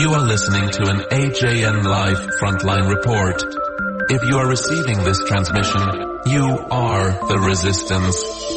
You are listening to an AJN Live Frontline Report. If you are receiving this transmission, you are the resistance.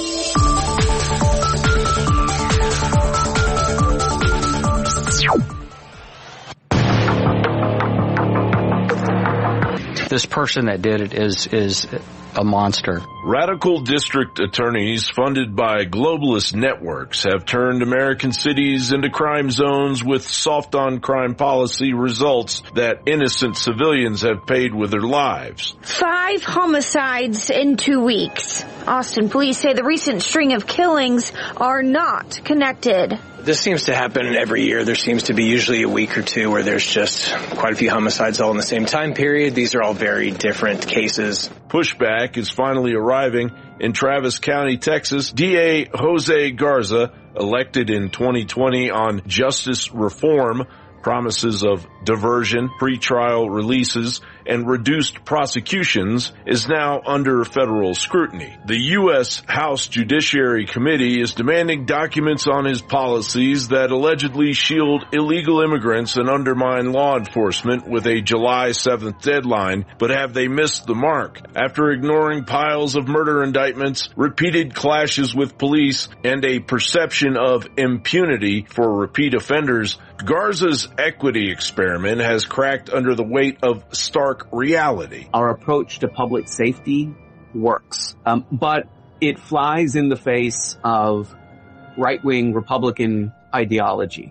This person that did it is a monster. Radical district attorneys funded by globalist networks have turned American cities into crime zones with soft-on-crime policy results that innocent civilians have paid with their lives. 5 homicides in 2 weeks. Austin police say the recent string of killings are not connected. This seems to happen every year. There seems to be usually a week or two where there's just quite a few homicides all in the same time period. These are all very different cases. Pushback is finally arriving in Travis County, Texas. DA Jose Garza, elected in 2020 on justice reform, promises of diversion, pretrial releases, and reduced prosecutions, is now under federal scrutiny. The U.S. House Judiciary Committee is demanding documents on his policies that allegedly shield illegal immigrants and undermine law enforcement with a July 7th deadline, but have they missed the mark? After ignoring piles of murder indictments, repeated clashes with police, and a perception of impunity for repeat offenders, Garza's equity experiment has cracked under the weight of stark reality. Our approach to public safety works, but it flies in the face of right-wing Republican ideology.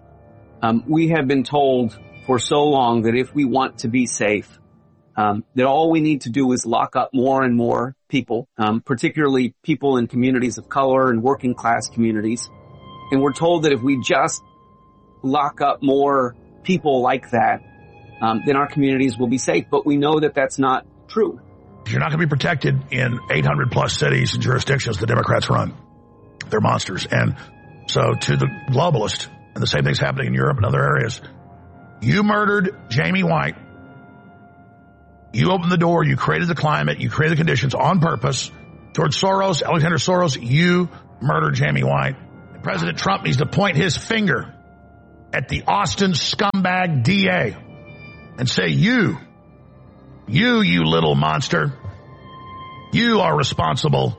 We have been told for so long that if we want to be safe, that all we need to do is lock up more and more people, particularly people in communities of color and working class communities. And we're told that if we just lock up more people like that, then our communities will be safe. But we know that that's not true. You're not going to be protected in 800 plus cities and jurisdictions the Democrats run. They're monsters. And so to the globalist, and the same thing's happening in Europe and other areas, you murdered Jamie White. You opened the door. You created the climate. You created the conditions on purpose. George Soros, Alexander Soros, you murdered Jamie White. And President Trump needs to point his finger at the Austin scumbag DA and say, you little monster, you are responsible.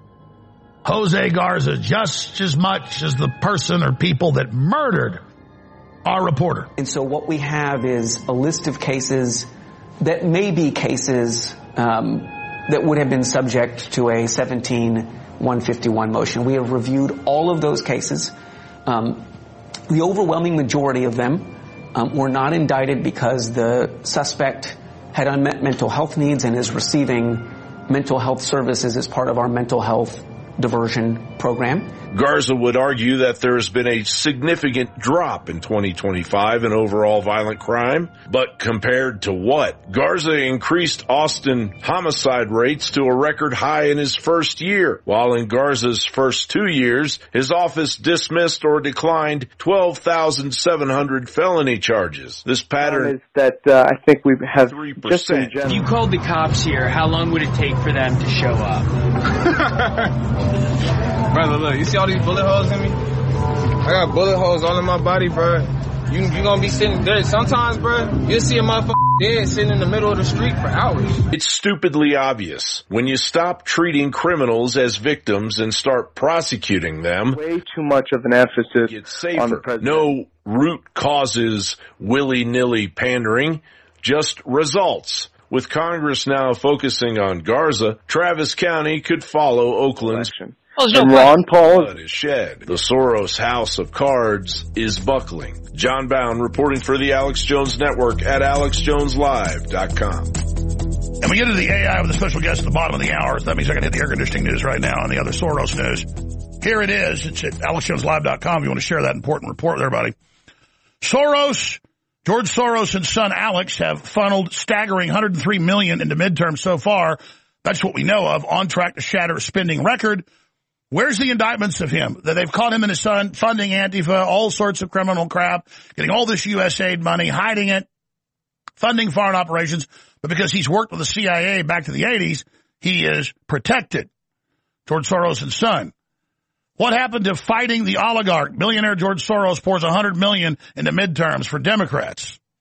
Jose Garza, just as much as the person or people that murdered our reporter. And so what we have is a list of cases that may be cases that would have been subject to a 17-151 motion. We have reviewed all of those cases. The overwhelming majority of them were not indicted because the suspect had unmet mental health needs and is receiving mental health services as part of our mental health diversion program. Garza would argue that there has been a significant drop in 2025 in overall violent crime. But compared to what? Garza increased Austin homicide rates to a record high in his first year, while in Garza's first 2 years, his office dismissed or declined 12,700 felony charges. This pattern is that I think we have 3%. Just in general. If you called the cops here, how long would it take for them to show up? Brother, look, you see all these bullet holes in me? I got bullet holes all in my body, bro. You gonna be sitting there. Sometimes, bro, you'll see a motherfucker dead sitting in the middle of the street for hours. It's stupidly obvious. When you stop treating criminals as victims and start prosecuting them, way too much of an emphasis it's safer. On the president. No root causes, willy-nilly pandering, just results. With Congress now focusing on Garza, Travis County could follow Oakland's and Ron Paul blood is shed. The Soros house of cards is buckling. John Bound reporting for the Alex Jones Network at alexjoneslive.com. And we get to the AI with a special guest at the bottom of the hour. So that means I can hit the air conditioning news right now and the other Soros news. Here it is. It's at alexjoneslive.com if you want to share that important report with everybody. George Soros and son Alex have funneled staggering $103 million into midterms so far. That's what we know of. On track to shatter a spending record. Where's the indictments of him? That they've caught him and his son funding Antifa, all sorts of criminal crap, getting all this USAID money, hiding it, funding foreign operations. But because he's worked with the CIA back to the 80s, he is protected. George Soros and son. What happened to fighting the oligarch? Billionaire George Soros pours $100 million into midterms for Democrats.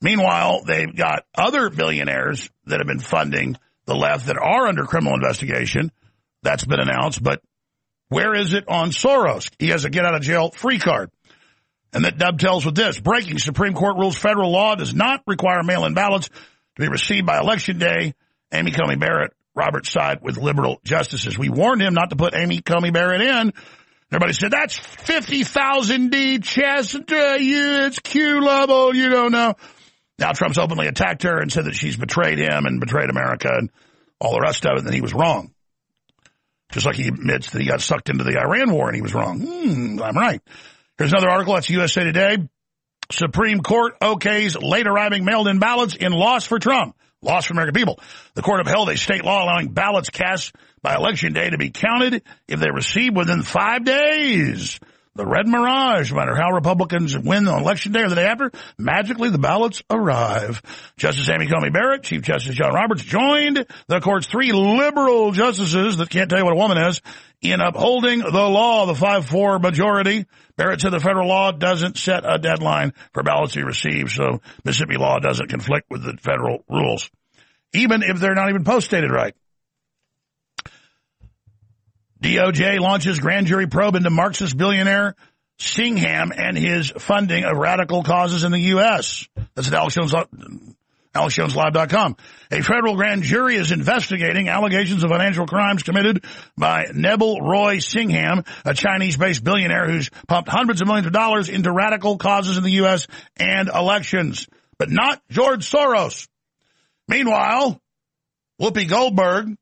Meanwhile, they've got other billionaires that have been funding the left that are under criminal investigation. That's been announced. But where is it on Soros? He has a get-out-of-jail-free card. And that dovetails with this. Breaking Supreme Court rules federal law does not require mail-in ballots to be received by Election Day. Amy Coney Barrett, Roberts side with liberal justices. We warned him not to put Amy Coney Barrett in. Everybody said, that's 50,000 D chest. It's Q level. You don't know. Now Trump's openly attacked her and said that she's betrayed him and betrayed America and all the rest of it, and that he was wrong. Just like he admits that he got sucked into the Iran war and he was wrong. I'm right. Here's another article. That's USA Today. Supreme Court okays late arriving mailed-in ballots in loss for Trump. Loss for American people. The court upheld a state law allowing ballots cast by Election Day to be counted if they receive within 5 days. The red mirage, no matter how Republicans win on Election Day or the day after, magically the ballots arrive. Justice Amy Coney Barrett, Chief Justice John Roberts joined the court's 3 liberal justices that can't tell you what a woman is in upholding the law, the 5-4 majority. Barrett said the federal law doesn't set a deadline for ballots to be received, so Mississippi law doesn't conflict with the federal rules, even if they're not even post-stated right. DOJ launches grand jury probe into Marxist billionaire Singham and his funding of radical causes in the U.S. That's at AlexJonesLive.com. A federal grand jury is investigating allegations of financial crimes committed by Nebel Roy Singham, a Chinese-based billionaire who's pumped hundreds of millions of dollars into radical causes in the U.S. and elections, but not George Soros. Meanwhile, Whoopi Goldberg,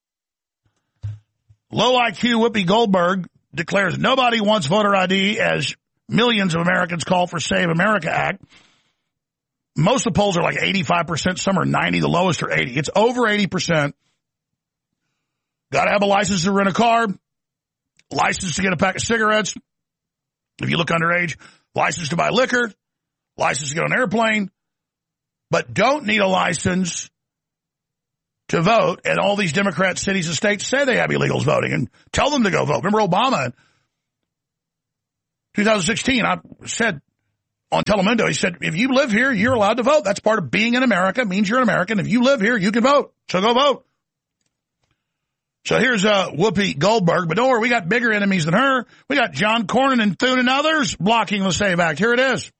low IQ Whoopi Goldberg, declares nobody wants voter ID as millions of Americans call for Save America Act. Most of the polls are like 85%. Some are 90. The lowest are 80. It's over 80%. Got to have a license to rent a car, license to get a pack of cigarettes. If you look underage, license to buy liquor, license to get on an airplane, but don't need a license to vote. And all these Democrat cities and states say they have illegals voting and tell them to go vote. Remember Obama in 2016, I said on Telemundo, he said, if you live here, you're allowed to vote. That's part of being in America. It means you're an American. If you live here, you can vote. So go vote. So here's Whoopi Goldberg. But don't worry, we got bigger enemies than her. We got John Cornyn and Thune and others blocking the SAVE Act. Here it is.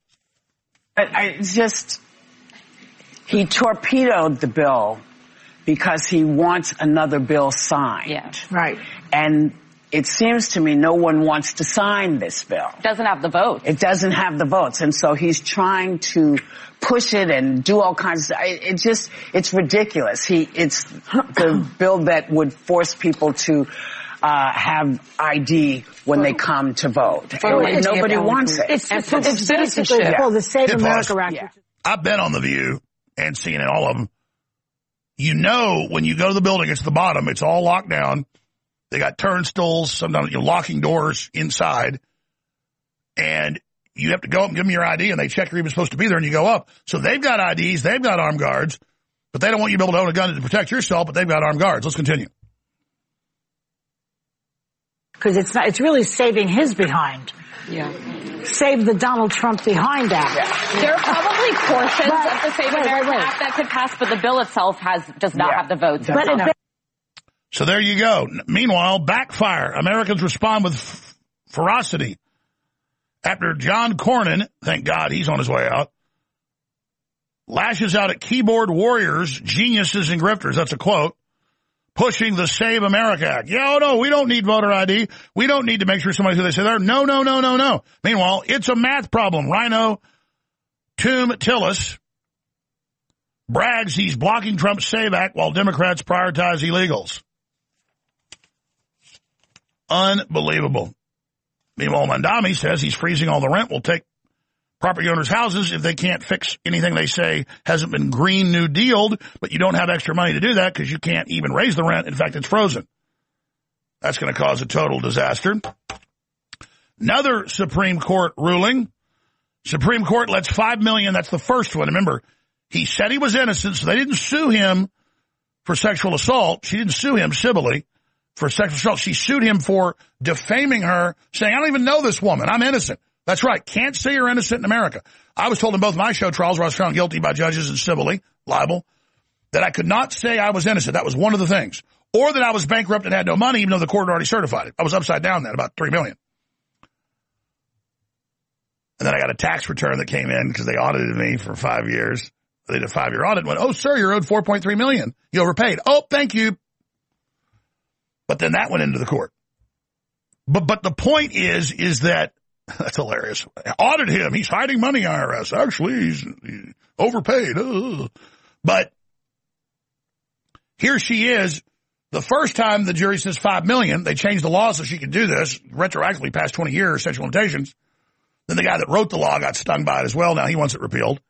He torpedoed the bill because he wants another bill signed. Yeah. Right. And it seems to me no one wants to sign this bill. It doesn't have the votes. It doesn't have the votes. And so he's trying to push it and do all kinds of, it's ridiculous. It's the bill that would force people to have ID when they come to vote. And nobody wants it. It's basically called the Save America Act. Yeah. I've been on The View and seen it, all of them. You know, when you go to the building, it's the bottom. It's all locked down. They got turnstiles, sometimes you're locking doors inside. And you have to go up and give them your ID, and they check you're even supposed to be there, and you go up. So they've got IDs, they've got armed guards, but they don't want you to be able to own a gun to protect yourself, but they've got armed guards. Let's continue. Because it's really saving his behind. Yeah. Save the Donald Trump behind Act. Yeah. There are probably portions of the Save America Act that could pass, but the bill itself does not have the votes. So there you go. Meanwhile, backfire. Americans respond with ferocity after John Cornyn, thank God he's on his way out, lashes out at keyboard warriors, geniuses, and grifters. That's a quote. Pushing the Save America Act. Yeah, no, we don't need voter ID. We don't need to make sure somebody's who they say they are. No. Meanwhile, it's a math problem. Rhino Toom Tillis brags he's blocking Trump's SAVE Act while Democrats prioritize illegals. Unbelievable. Meanwhile, Mandami says he's freezing all the rent. Will take property owners' houses if they can't fix anything they say hasn't been Green New Dealed, but you don't have extra money to do that because you can't even raise the rent. In fact, it's frozen. That's going to cause a total disaster. Another Supreme Court ruling. Supreme Court lets $5 million. That's the first one. Remember, he said he was innocent, so they didn't sue him for sexual assault. She didn't sue him civilly for sexual assault. She sued him for defaming her, saying, I don't even know this woman. I'm innocent. That's right. Can't say you're innocent in America. I was told in both my show trials where I was found guilty by judges and civilly liable that I could not say I was innocent. That was one of the things. Or that I was bankrupt and had no money even though the court had already certified it. I was upside down then, about $3 million. And then I got a tax return that came in because they audited me for 5 years. They did a 5-year audit and went, oh, sir, you're owed $4.3 million. You overpaid. Oh, thank you. But then that went into the court. But the point is that, that's hilarious. Audit him. He's hiding money, IRS. Actually, he's overpaid. Ugh. But here she is. The first time the jury says $5 million, they changed the law so she could do this, retroactively past 20 years, statute of limitations. Then the guy that wrote the law got stung by it as well. Now he wants it repealed.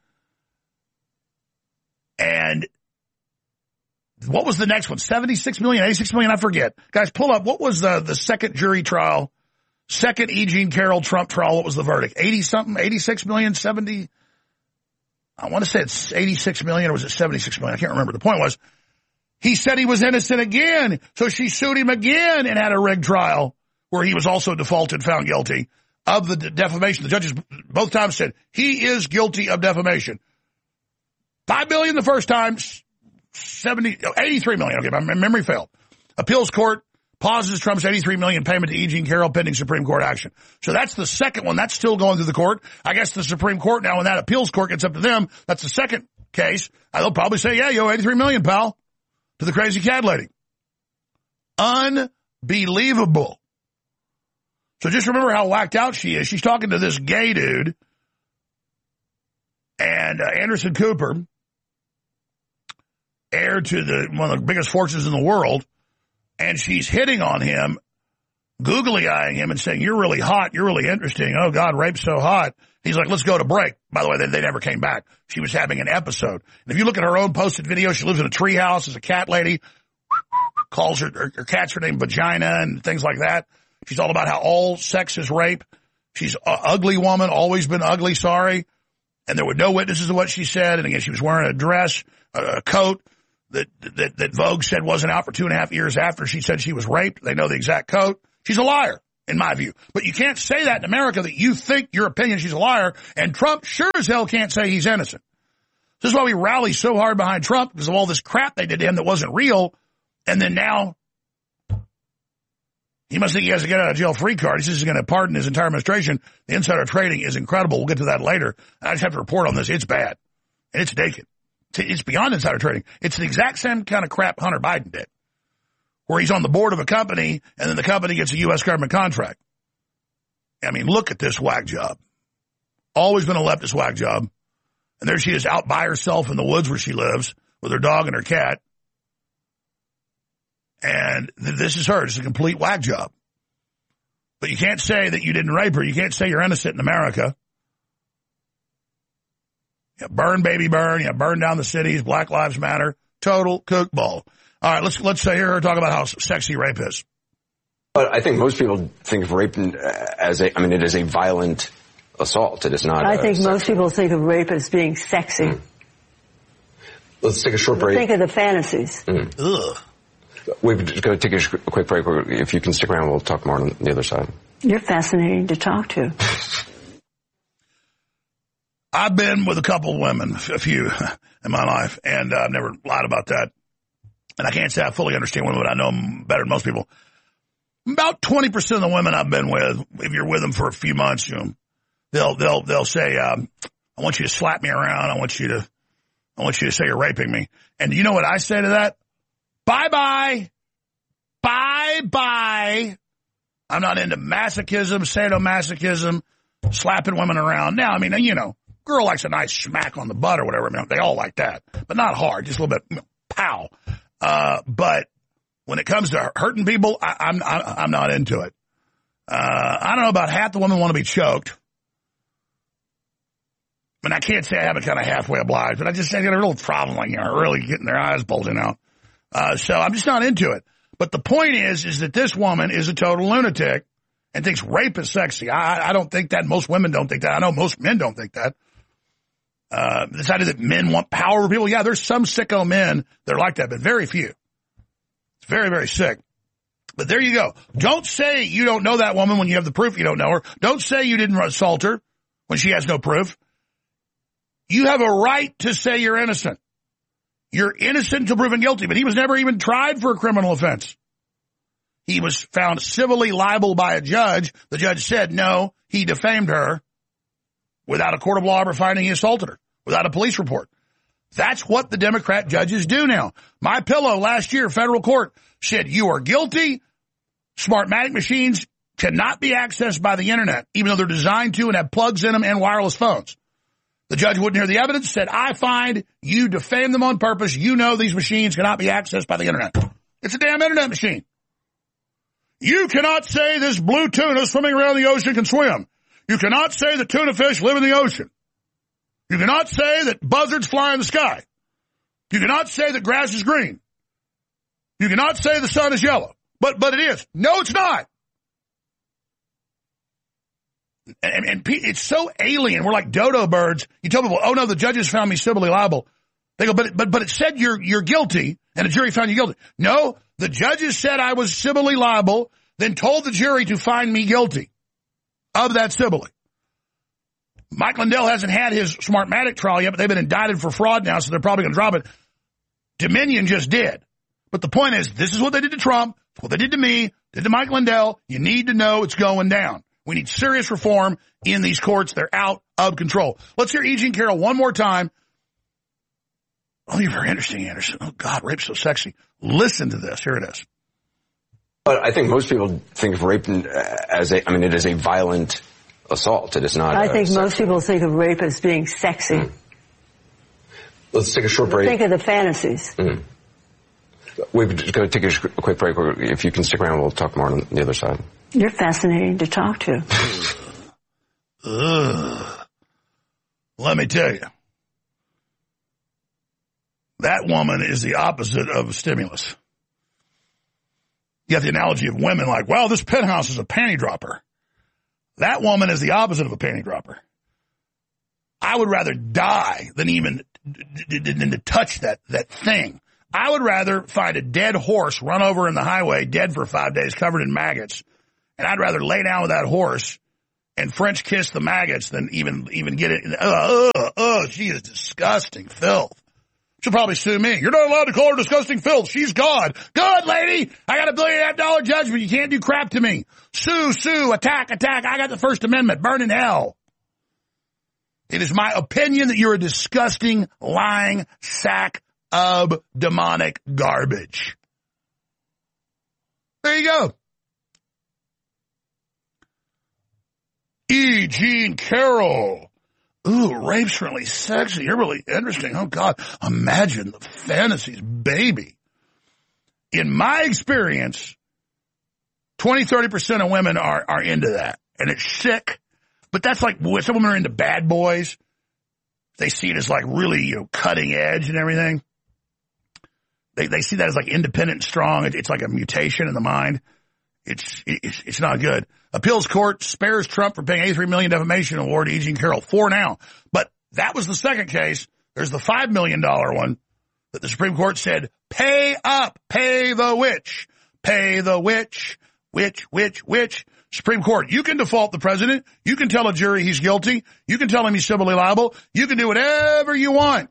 And what was the next one? 76 million, 86 million? I forget. Guys, pull up. What was the second jury trial? Second E. Jean Carroll Trump trial. What was the verdict? 80-something? 86 million? 70? I want to say it's 86 million or was it 76 million? I can't remember. The point was, he said he was innocent again. So she sued him again and had a rigged trial where he was also defaulted, found guilty of the defamation. The judges both times said he is guilty of defamation. $5 billion the first time, 83 million. Okay, my memory failed. Appeals court pauses Trump's 83 million payment to E. Jean Carroll pending Supreme Court action. So that's the second one. That's still going through the court. I guess the Supreme Court now, when that appeals court gets up to them, that's the second case. They'll probably say, yeah, you owe 83 million, pal, to the crazy cat lady. Unbelievable. So just remember how whacked out she is. She's talking to this gay dude and Anderson Cooper, heir to one of the biggest fortunes in the world, and she's hitting on him, googly-eyeing him and saying, you're really hot, you're really interesting, oh, God, rape's so hot. He's like, let's go to break. By the way, they never came back. She was having an episode. And if you look at her own posted video, she lives in a treehouse as a cat lady, calls her cat's her name Vagina and things like that. She's all about how all sex is rape. She's an ugly woman, always been ugly, sorry. And there were no witnesses to what she said. And again, she was wearing a dress, a coat that Vogue said wasn't out for 2.5 years after she said she was raped. They know the exact coat. She's a liar, in my view. But you can't say that in America, that you think your opinion she's a liar, and Trump sure as hell can't say he's innocent. This is why we rally so hard behind Trump, because of all this crap they did to him that wasn't real. And then now he must think he has a get out of jail free card. He says he's going to pardon his entire administration. The insider trading is incredible. We'll get to that later. I just have to report on this. It's bad. And it's naked. It's beyond insider trading. It's the exact same kind of crap Hunter Biden did, where he's on the board of a company and then the company gets a U.S. government contract. I mean, look at this whack job. Always been a leftist whack job. And there she is out by herself in the woods where she lives with her dog and her cat. And this is her. It's a complete whack job. But you can't say that you didn't rape her. You can't say you're innocent in America. Yeah, burn, baby, burn. Yeah, burn down the cities. Black Lives Matter. Total kookball. All right, let's hear her talk about how sexy rape is. But I think most people think of rape as it is a violent assault. It is not. I think most people think of rape as being sexy. Mm. Let's take a short break. Think of the fantasies. Mm. Ugh. We're just going to take a quick break. If you can stick around, we'll talk more on the other side. You're fascinating to talk to. I've been with a couple of women, a few in my life, and I've never lied about that. And I can't say I fully understand women, but I know them better than most people. About 20% of the women I've been with, if you're with them for a few months, they'll say, I want you to slap me around. I want you to say you're raping me. And you know what I say to that? Bye-bye. Bye-bye. I'm not into masochism, sadomasochism, slapping women around. Now, I mean, girl likes a nice smack on the butt or whatever. They all like that, but not hard, just a little bit, pow. But when it comes to hurting people, I'm not into it. I don't know, about half the women want to be choked. And I can't say I have a kind of halfway obliged, but I got a real problem, really getting their eyes bulging out. So I'm just not into it. But the point is that this woman is a total lunatic and thinks rape is sexy. I don't think that. Most women don't think that. I know most men don't think that. This idea that men want power over people. Yeah, there's some sicko men that are like that, but very few. It's very, very sick. But there you go. Don't say you don't know that woman when you have the proof you don't know her. Don't say you didn't assault her when she has no proof. You have a right to say you're innocent. You're innocent until proven guilty, but he was never even tried for a criminal offense. He was found civilly liable by a judge. The judge said, no, he defamed her without a court of law ever finding he assaulted her, without a police report. That's what the Democrat judges do now. MyPillow last year, federal court, said you are guilty. Smartmatic machines cannot be accessed by the internet, even though they're designed to and have plugs in them and wireless phones. The judge wouldn't hear the evidence, said, I find you defamed them on purpose. You know these machines cannot be accessed by the internet. It's a damn internet machine. You cannot say this blue tuna swimming around the ocean can swim. You cannot say that tuna fish live in the ocean. You cannot say that buzzards fly in the sky. You cannot say that grass is green. You cannot say the sun is yellow. But it is. No, it's not. And it's so alien. We're like dodo birds. You tell people, oh no, the judges found me civilly liable. They go, but it said you're guilty, and the jury found you guilty. No, the judges said I was civilly liable, then told the jury to find me guilty of that civilly. Mike Lindell hasn't had his Smartmatic trial yet, but they've been indicted for fraud now, so they're probably going to drop it. Dominion just did. But the point is, this is what they did to Trump, it's what they did to me, did to Mike Lindell. You need to know it's going down. We need serious reform in these courts. They're out of control. Let's hear E. Jean Carroll one more time. Oh, you're very interesting, Anderson. Oh, God, rape's so sexy. Listen to this. Here it is. But I think most people think of rape as it is a violent assault. It is not. I think most people think of rape as being sexy. Mm. Let's take a short break. Think of the fantasies. Mm. We're just going to take a quick break. If you can stick around, we'll talk more on the other side. You're fascinating to talk to. Let me tell you. That woman is the opposite of a stimulus. You got the analogy of women like, well, this penthouse is a panty dropper. That woman is the opposite of a panty dropper. I would rather die than even to touch that thing. I would rather find a dead horse run over in the highway, dead for 5 days, covered in maggots. And I'd rather lay down with that horse and French kiss the maggots than even get it. She is disgusting filth. She'll probably sue me. You're not allowed to call her disgusting filth. She's God. Good, lady. I got $1.5 billion judgment. You can't do crap to me. Sue, attack. I got the First Amendment. Burn in hell. It is my opinion that you're a disgusting, lying sack of demonic garbage. There you go. E. Jean Carroll. Ooh, rape's really sexy. You're really interesting. Oh, God. Imagine the fantasies, baby. In my experience, 20-30% of women are into that. And it's sick. But that's like, some women are into bad boys. They see it as like really, cutting edge and everything. They see that as like independent and strong. It's like a mutation in the mind. It's not good. Appeals court spares Trump for paying $83 million defamation award to E. Jean Carroll. 4 now. But that was the second case. There's the $5 million one that the Supreme Court said, pay up, pay the witch. Pay the witch. Witch. Supreme Court, you can default the president. You can tell a jury he's guilty. You can tell him he's civilly liable. You can do whatever you want.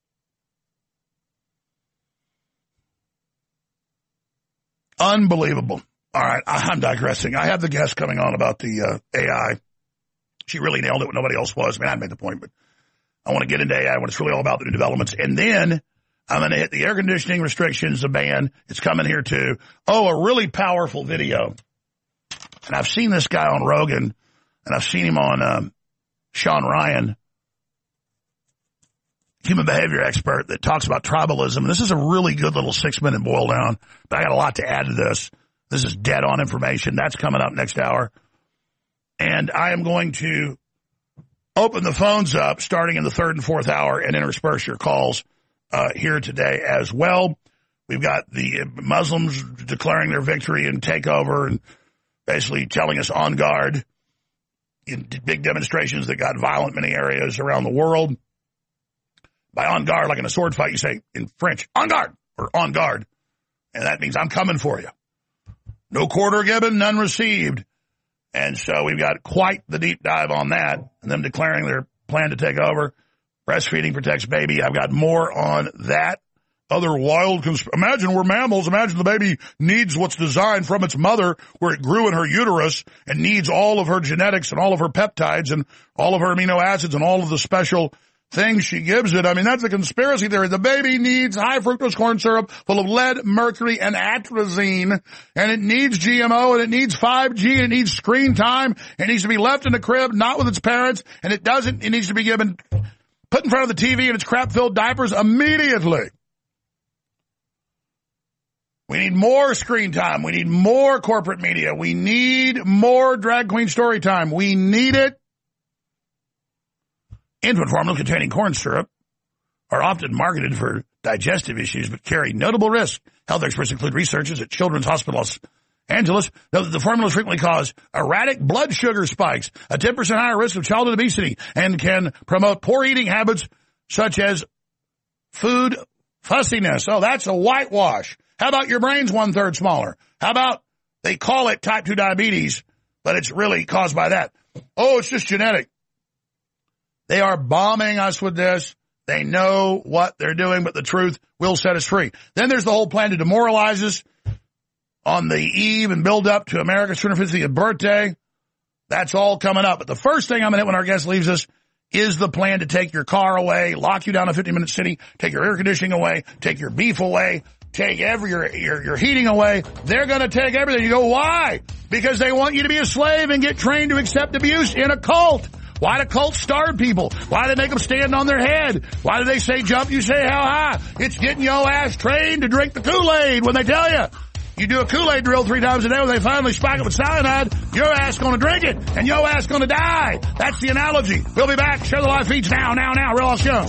Unbelievable. All right, I'm digressing. I have the guest coming on about the AI. She really nailed it when nobody else was. I mean, I made the point, but I want to get into AI when it's really all about the new developments. And then I'm going to hit the air conditioning restrictions, the ban. It's coming here too. Oh, a really powerful video. And I've seen this guy on Rogan, and I've seen him on Sean Ryan, human behavior expert that talks about tribalism. And this is a really good little 6-minute boil down, but I got a lot to add to this. This is dead on information. That's coming up next hour. And I am going to open the phones up starting in the 3rd and 4th hour and intersperse your calls here today as well. We've got the Muslims declaring their victory and takeover and basically telling us on guard in big demonstrations that got violent in many areas around the world. By on guard, like in a sword fight, you say in French, en garde, or on guard. And that means I'm coming for you. No quarter given, none received. And so we've got quite the deep dive on that, and them declaring their plan to take over. Breastfeeding protects baby. I've got more on that. Other wild imagine we're mammals. Imagine the baby needs what's designed from its mother where it grew in her uterus and needs all of her genetics and all of her peptides and all of her amino acids and all of the special things she gives it. I mean, that's a conspiracy theory. The baby needs high fructose corn syrup full of lead, mercury, and atrazine, and it needs GMO, and it needs 5G, and it needs screen time. It needs to be left in the crib, not with its parents, and it needs to be put in front of the TV in its crap-filled diapers immediately. We need more screen time. We need more corporate media. We need more drag queen story time. We need it. Infant formulas containing corn syrup are often marketed for digestive issues but carry notable risk. Health experts include researchers at Children's Hospital Los Angeles know that the formulas frequently cause erratic blood sugar spikes, a 10% higher risk of childhood obesity, and can promote poor eating habits such as food fussiness. Oh, that's a whitewash. How about your brain's 1/3 smaller? How about they call it type 2 diabetes, but it's really caused by that? Oh, it's just genetic. They are bombing us with this. They know what they're doing, but the truth will set us free. Then there's the whole plan to demoralize us on the eve and build up to America's 250th birthday. That's all coming up. But the first thing I'm going to hit when our guest leaves us is the plan to take your car away, lock you down a 50-minute city, take your air conditioning away, take your beef away, take your heating away. They're going to take everything. You go, why? Because they want you to be a slave and get trained to accept abuse in a cult. Why do cults starve people? Why do they make them stand on their head? Why do they say jump, you say how high? It's getting your ass trained to drink the Kool-Aid when they tell you. You do a Kool-Aid drill 3 times a day when they finally spike it with cyanide, your ass going to drink it, and your ass going to die. That's the analogy. We'll be back. Share the live feeds now. Real Jones.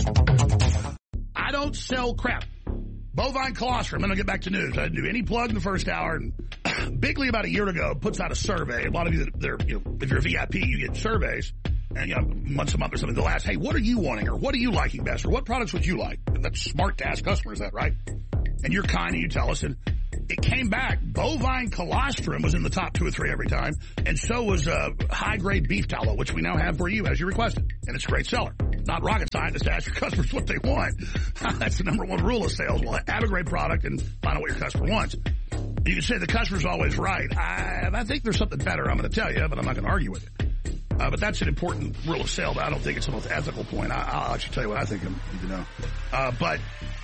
I don't sell crap. Bovine colostrum. I'm going to get back to news. I didn't do any plug in the first hour. And Bigly, about a year ago, puts out a survey. A lot of you, if you're a VIP, you get surveys. And, once a month or something, they'll ask, hey, what are you wanting? Or what are you liking best? Or what products would you like? That's smart to ask customers that, right? And you're kind and you tell us. And it came back. Bovine colostrum was in the top 2 or 3 every time. And so was high-grade beef tallow, which we now have for you as you requested. And it's a great seller. Not rocket scientist to ask your customers what they want. That's the #1 rule of sales. Well, have a great product and find out what your customer wants. You can say the customer's always right. I think there's something better I'm going to tell you, but I'm not going to argue with it. But that's an important rule of sale. But I don't think it's the most ethical point. I'll actually tell you what I think you need to know. But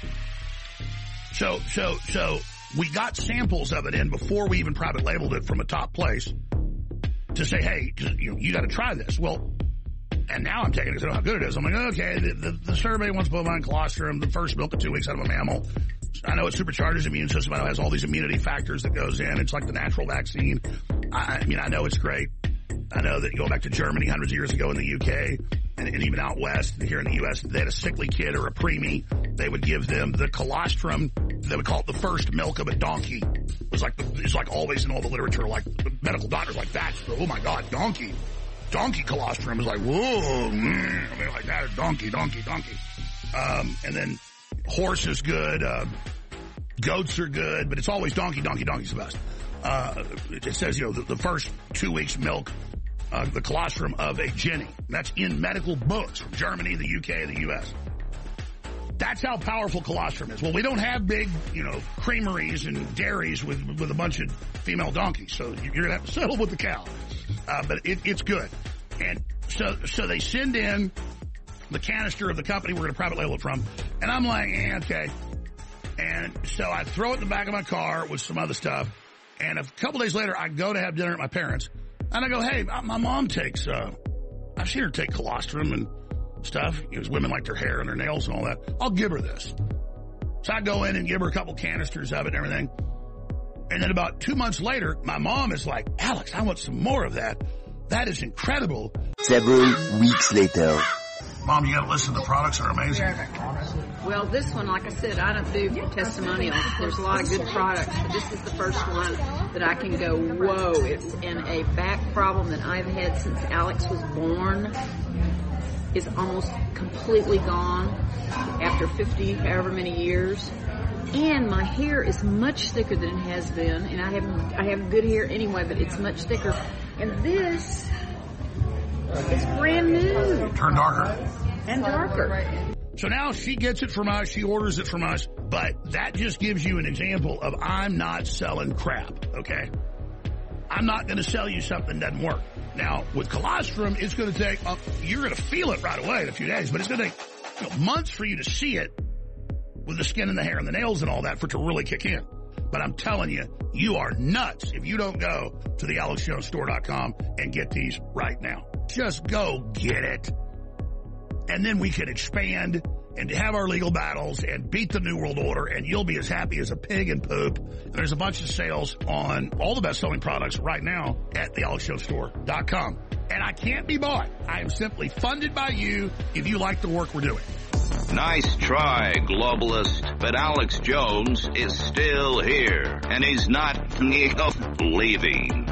so we got samples of it in before we even private labeled it from a top place to say, hey, you got to try this. Well, and now I'm taking it because I know how good it is. I'm like, okay, the survey wants bovine colostrum, the first milk of 2 weeks out of a mammal. I know it supercharges the immune system. I know it has all these immunity factors that goes in. It's like the natural vaccine. I know it's great. I know that going back to Germany hundreds of years ago in the UK and even out west here in the U.S., they had a sickly kid or a preemie. They would give them the colostrum. They would call it the first milk of a donkey. It's like always in all the literature, like the medical doctors like that. Oh my God, donkey colostrum is like, whoa, like that, donkey. And then horse is good, goats are good, but it's always donkey's the best. It says, the first 2 weeks milk, the colostrum of a Jenny. That's in medical books from Germany, the UK, the US. That's how powerful colostrum is. Well, we don't have big, creameries and dairies with a bunch of female donkeys, so you're going to have to settle with the cow. But it's good. And so they send in the canister of the company we're going to private label it from, and I'm like, okay. And so I throw it in the back of my car with some other stuff, and a couple days later, I go to have dinner at my parents', and I go, hey, my mom takes, I've seen her take colostrum and stuff, because women like their hair and their nails and all that. I'll give her this. So I go in and give her a couple canisters of it and everything. And then about 2 months later, my mom is like, Alex, I want some more of that. That is incredible. Several weeks later. Mom, you got to listen. The products are amazing. Well, this one, like I said, I don't do testimonials. There's a lot of good products, but this is the first one that I can go, whoa. And a back problem that I've had since Alex was born is almost completely gone after 50, however many years. And my hair is much thicker than it has been, and I have good hair anyway, but it's much thicker. And this is brand new. Turn darker. And darker. So now she gets it from us, she orders it from us, but that just gives you an example of I'm not selling crap, okay? I'm not going to sell you something that doesn't work. Now, with colostrum, it's going to take, you're going to feel it right away in a few days, but it's going to take months for you to see it with the skin and the hair and the nails and all that for it to really kick in. But I'm telling you, you are nuts if you don't go to the AlexJonesStore.com and get these right now. Just go get it. And then we can expand and have our legal battles and beat the New World Order, and you'll be as happy as a pig in poop. And there's a bunch of sales on all the best-selling products right now at the AlexJonesStore.com. And I can't be bought. I am simply funded by you if you like the work we're doing. Nice try, globalist, but Alex Jones is still here, and he's not leaving.